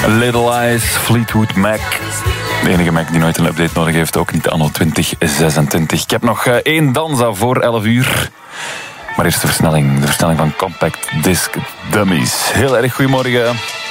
Little Eyes, Fleetwood Mac. De enige Mac die nooit een update nodig heeft, ook niet anno 2026. Ik heb nog 1 danza voor 11 uur. Maar eerst de versnelling van Compact Disc Dummies. Heel erg goedemorgen.